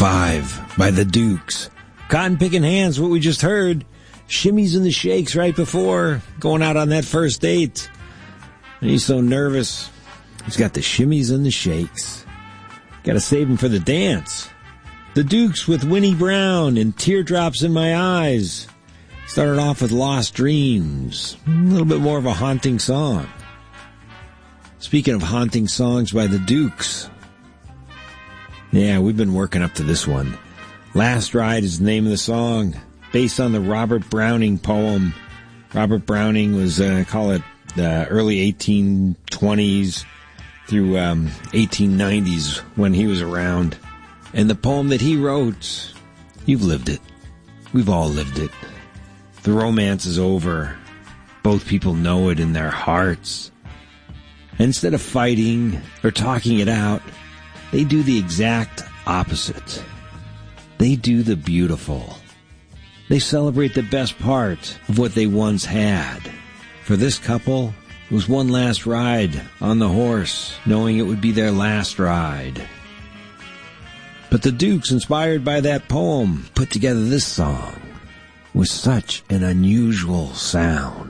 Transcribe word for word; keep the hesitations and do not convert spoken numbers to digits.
five by the Dukes. Cotton Picking Hands, what we just heard. Shimmies and the Shakes right before going out on that first date. And he's so nervous. He's got the shimmies and the shakes. Got to save him for the dance. The Dukes with Winnie Brown and Teardrops in My Eyes. Started off with Lost Dreams. A little bit more of a haunting song. Speaking of haunting songs by the Dukes. Yeah, we've been working up to this one. Last Ride is the name of the song. Based on the Robert Browning poem. Robert Browning was, uh, call it, the early eighteen twenties through um, eighteen nineties when he was around. And the poem that he wrote, you've lived it. We've all lived it. The romance is over. Both people know it in their hearts. And instead of fighting or talking it out, they do the exact opposite. They do the beautiful. They celebrate the best part of what they once had. For this couple, it was one last ride on the horse, knowing it would be their last ride. But the Dukes, inspired by that poem, put together this song with such an unusual sound.